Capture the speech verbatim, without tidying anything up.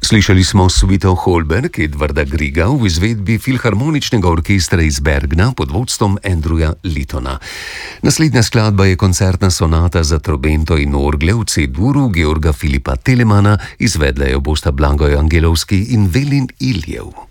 Slišali smo suito Holberg Edvarda Grieга v izvedbi Filharmoničnega orkestra iz Bergna pod vodstvom Andrewa Littona. Naslednja skladba je koncertna sonata za trobento in orgle v C-duru Georga Filipa Telemana, izvedla jo bosta Blagoj Angelovski in Velin Iljev.